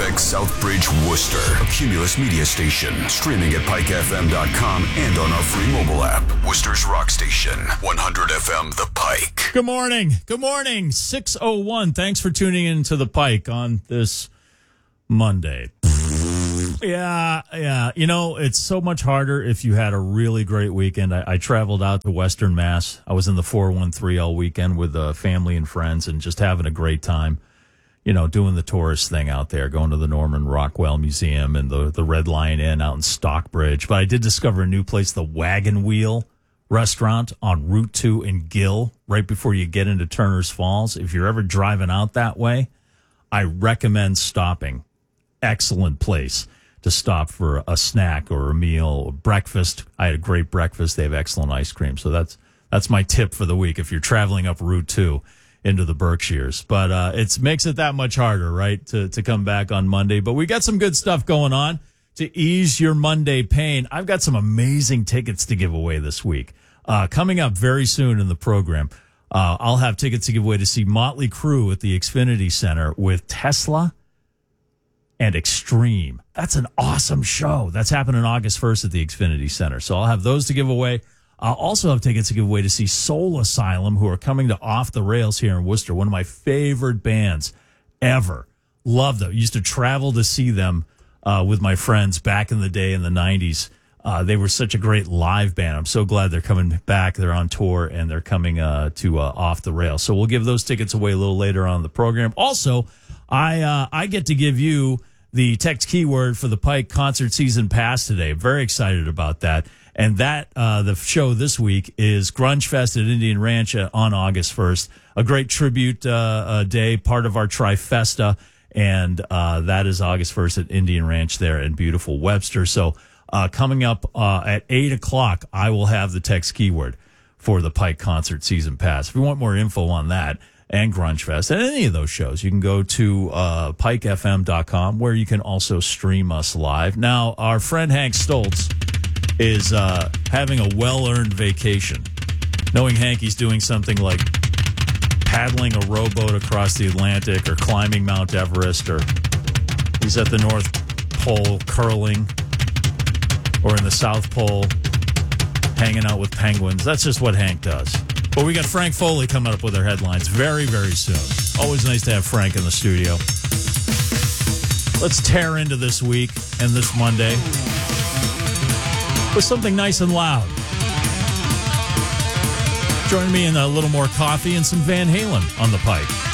100X Southbridge, Worcester. A Cumulus media station. Streaming at pikefm.com and on our free mobile app. Worcester's rock station. 100 FM The Pike. Good morning. Good morning. 6:01. Thanks for tuning in to The Pike on this Monday. Yeah. You know, it's so much harder if you had a really great weekend. I traveled out to Western Mass. I was in the 413 all weekend with family and friends and just having a great time. You know, doing the tourist thing out there, going to the Norman Rockwell Museum and the Red Lion Inn out in Stockbridge. But I did discover a new place, the Wagon Wheel Restaurant on Route 2 in Gill, right before you get into Turner's Falls. If you're ever driving out that way, I recommend stopping. Excellent place to stop for a snack or a meal or breakfast. I had a great breakfast. They have excellent ice cream. So that's my tip for the week if you're traveling up Route 2 into the Berkshires. But it makes it that much harder, right, to come back on Monday. But we got some good stuff going on to ease your Monday pain. I've got some amazing tickets to give away this week. Coming up very soon in the program, I'll have tickets to give away to see Motley Crue at the Xfinity Center with Tesla and Extreme. That's an awesome show. That's happening August 1st at the Xfinity Center. So I'll have those to give away. I'll also have tickets to give away to see Soul Asylum, who are coming to Off the Rails here in Worcester, one of my favorite bands ever. Love them. Used to travel to see them with my friends back in the day in the 90s. They were such a great live band. I'm so glad they're coming back. They're on tour, and they're coming to Off the Rails. So we'll give those tickets away a little later on in the program. Also, I get to give you the text keyword for the Pike Concert Season Pass today. Very excited about that. And that the show this week is Grunge Fest at Indian Ranch on August 1st. A great tribute day, part of our Trifesta. And that is August 1st at Indian Ranch there in beautiful Webster. So coming up at 8 o'clock, I will have the text keyword for the Pike Concert Season Pass. If you want more info on that and Grunge Fest and any of those shows, you can go to pikefm.com, where you can also stream us live. Now, our friend Hank Stoltz is having a well-earned vacation. Knowing Hank, he's doing something like paddling a rowboat across the Atlantic or climbing Mount Everest, or he's at the North Pole curling, or in the South Pole hanging out with penguins. That's just what Hank does. But we got Frank Foley coming up with our headlines very, very soon. Always nice to have Frank in the studio. Let's tear into this week and this Monday with something nice and loud. Join me in a little more coffee and some Van Halen on the Pike.